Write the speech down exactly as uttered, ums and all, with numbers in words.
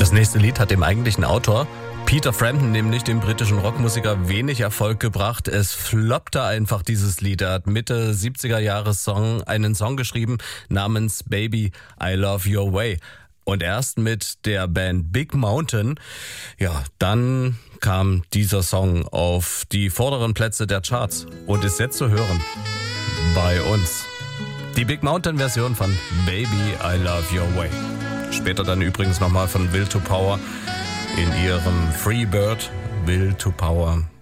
Das nächste Lied hat dem eigentlichen Autor Peter Frampton, nämlich dem britischen Rockmusiker, wenig Erfolg gebracht. Es floppte einfach, dieses Lied. Er hat Mitte siebziger Jahre Song, einen Song geschrieben namens Baby, I Love Your Way. Und erst mit der Band Big Mountain, ja, dann kam dieser Song auf die vorderen Plätze der Charts und ist jetzt zu hören bei uns. Die Big Mountain Version von Baby, I Love Your Way. Später dann übrigens nochmal von Will to Power in ihrem Freebird, Will to Power.